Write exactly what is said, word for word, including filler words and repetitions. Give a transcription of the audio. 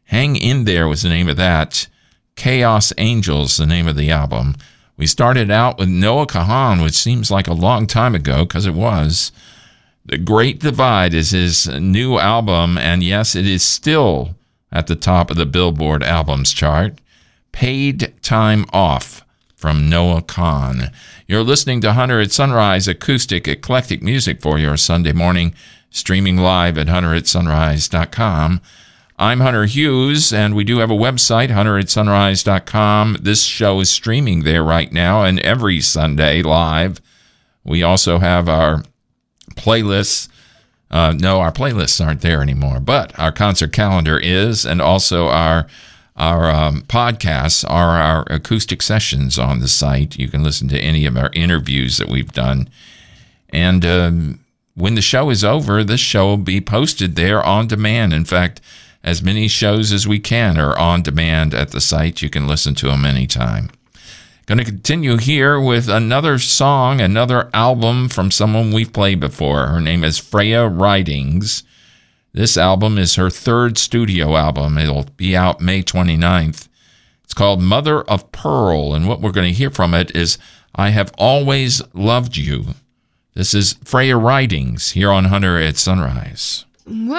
Hang In There was the name of that. Chaos Angels, the name of the album. We started out with Noah Kahan, which seems like a long time ago, because it was. The Great Divide is his new album, and yes, it is still at the top of the Billboard Albums chart. Paid Time Off from Noah Kahan. You're listening to Hunter at Sunrise, acoustic, eclectic music for your Sunday morning, streaming live at hunter at sunrise dot com. I'm Hunter Hughes, and we do have a website, hunter at sunrise dot com. This show is streaming there right now, and every Sunday live. We also have our playlists. Uh, no, our playlists aren't there anymore, but our concert calendar is, and also our our um, podcasts are our acoustic sessions on the site. You can listen to any of our interviews that we've done. And um, when the show is over, this show will be posted there on demand. In fact, as many shows as we can are on demand at the site. You can listen to them anytime. Going to continue here with another song, another album from someone we've played before. Her name is Freya Ridings. This album is her third studio album. It'll be out May twenty-ninth. It's called Mother of Pearl, and what we're going to hear from it is I Have Always Loved You. This is Freya Ridings here on Hunter at Sunrise.